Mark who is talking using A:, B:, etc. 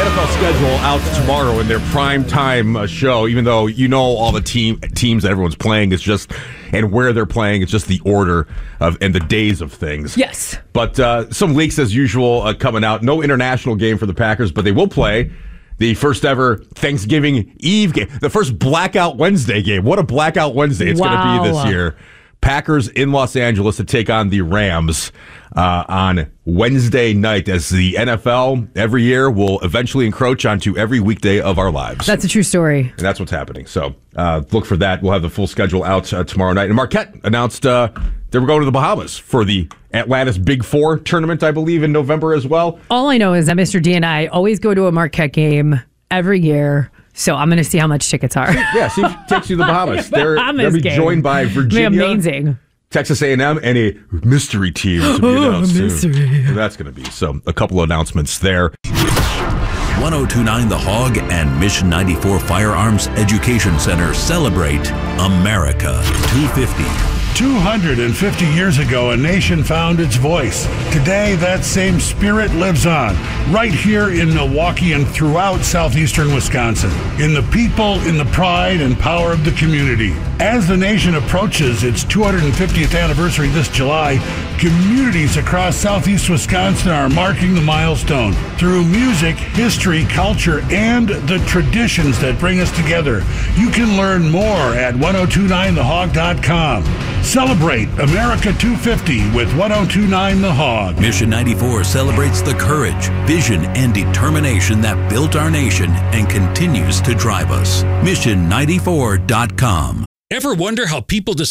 A: NFL schedule out tomorrow in their prime time show, even though you know all the teams that everyone's playing, is just, and where they're playing, it's just the order of and the days of things.
B: Yes.
A: But some leaks as usual coming out. No international game for the Packers, but they will play the first ever Thanksgiving Eve game, the first Blackout Wednesday game. What a Blackout Wednesday it's going to be this year. Packers in Los Angeles to take on the Rams on Wednesday night, as the NFL every year will eventually encroach onto every weekday of our lives.
B: That's a true story.
A: And that's what's happening. So look for that. We'll have the full schedule out tomorrow night. And Marquette announced they were going to the Bahamas for the Atlantis Big Four tournament, I believe, in November as well.
B: All I know is that Mr. D and I always go to a Marquette game every year. So I'm going to see how much tickets are.
A: Yeah, see if it takes you to the Bahamas. They'll be joined by Virginia,
B: amazing,
A: Texas A&M, and a mystery team to be announced soon. So that's going to be a couple of announcements there.
C: 1029 The Hog and Mission 94 Firearms Education Center celebrate America 250.
D: 250 years ago, a nation found its voice. Today, that same spirit lives on, right here in Milwaukee and throughout southeastern Wisconsin, in the people, in the pride and power of the community. As the nation approaches its 250th anniversary this July, communities across southeast Wisconsin are marking the milestone through music, history, culture, and the traditions that bring us together. You can learn more at 1029thehog.com. Celebrate America 250 with 1029 The Hog.
C: Mission 94 celebrates the courage, vision, and determination that built our nation and continues to drive us. Mission94.com.
E: Ever wonder how people decide